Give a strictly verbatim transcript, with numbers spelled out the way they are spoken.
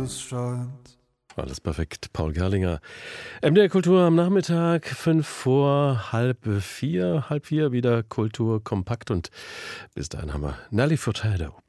es scheint. Alles perfekt, Paul Gerlinger. M D R Kultur am Nachmittag, fünf vor halb vier, halb vier wieder Kultur kompakt und bis dahin haben wir Nelly Furtado.